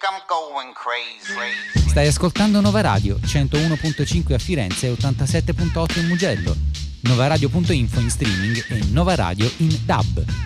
I'm going crazy. Stai ascoltando Nova Radio, 101.5 a Firenze e 87.8 in Mugello. Novaradio.info in streaming e Nova Radio in DAB.